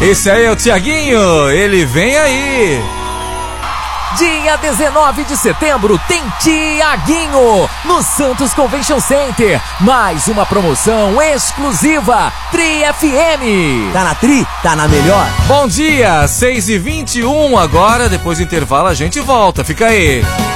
Esse aí é o Tiaguinho, ele vem aí. Dia 19 de setembro tem Tiaguinho no Santos Convention Center. Mais uma promoção exclusiva Tri FM. Tá na Tri? Tá na melhor. Bom dia, 6h21 agora. Depois do intervalo a gente volta. Fica aí.